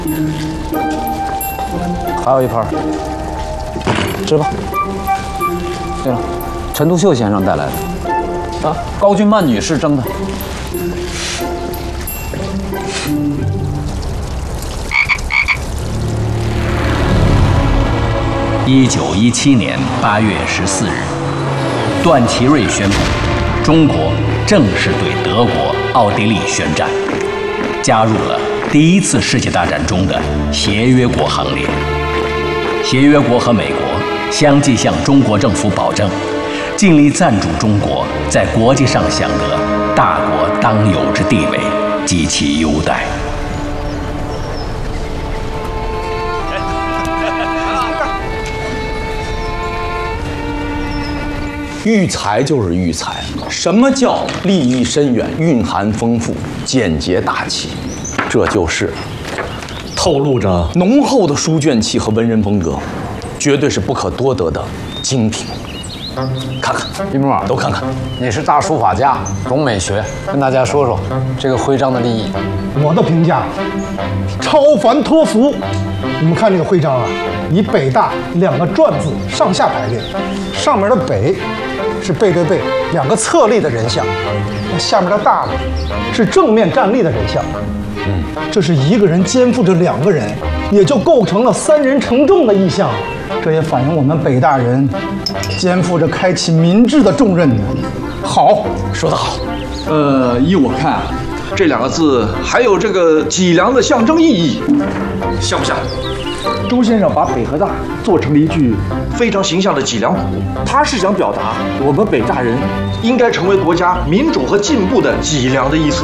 还有一盘，吃吧。对了，陈独秀先生带来的，啊，高君曼女士蒸的。 1917年8月14日，段祺瑞宣布，中国正式对德国、奥地利宣战，加入了第一次世界大战中的协约国行列。协约国和美国相继向中国政府保证，尽力赞助中国在国际上享得大国当有之地位及其优待。 育才就是育才，什么叫利益深远、蕴含丰富、简洁大气？这就是透露着浓厚的书卷气和文人风格，绝对是不可多得的精品。看看， 一木， 都看看。 你是大书法家，懂美学，跟大家说说这个徽章的立意。 我的评价，超凡脱俗。你们看这个徽章啊，以北大2个篆字上下排列，上面的北是背对背2个侧立的人像，那下面的大呢是正面站立的人像。这是一个人肩负着2个人，也就构成了3人承重的意象。这也反映我们北大人肩负着开启民智的重任呢。好， 说得好。 依我看啊，这2个字还有这个脊梁的象征意义，像不像？周先生把北和大做成了一句非常形象的脊梁骨，他是想表达我们北大人应该成为国家民主和进步的脊梁的意思。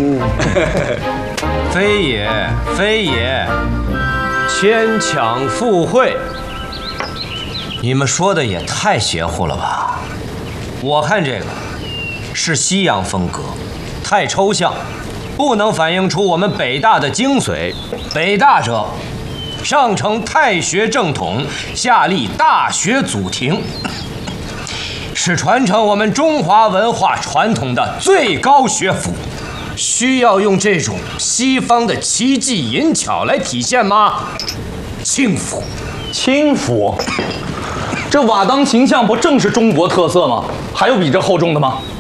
非也，非也，牵强附会。你们说的也太邪乎了吧？我看这个是西洋风格，太抽象，不能反映出我们北大的精髓。北大者，上承太学正统，下立大学祖庭，是传承我们中华文化传统的最高学府。需要用这种西方的奇技淫巧来体现吗？轻浮， 轻浮。这瓦当形象不正是中国特色吗？还有比这厚重的吗？